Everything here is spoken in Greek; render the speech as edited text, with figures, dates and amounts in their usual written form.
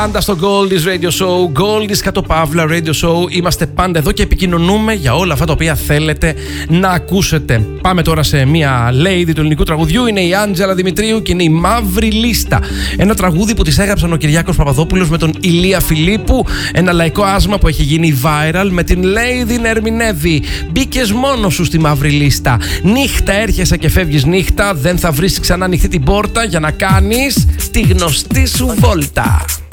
Πάντα στο Goldie's Radio Show, Goldie's _ Radio Show. Είμαστε πάντα εδώ και επικοινωνούμε για όλα αυτά τα οποία θέλετε να ακούσετε. Πάμε τώρα σε μια lady του ελληνικού τραγουδιού. Είναι η Άντζελα Δημητρίου και είναι η Μαύρη Λίστα. Ένα τραγούδι που της έγραψαν ο Κυριάκος Παπαδόπουλος με τον Ηλία Φιλίππου. Ένα λαϊκό άσμα που έχει γίνει viral με την Lady να ερμηνεύει. Μπήκες μόνος σου στη Μαύρη Λίστα. Νύχτα έρχεσαι και φεύγεις νύχτα. Δεν θα βρεις ξανά ανοιχτή την πόρτα για να κάνεις τη γνωστή σου βόλτα.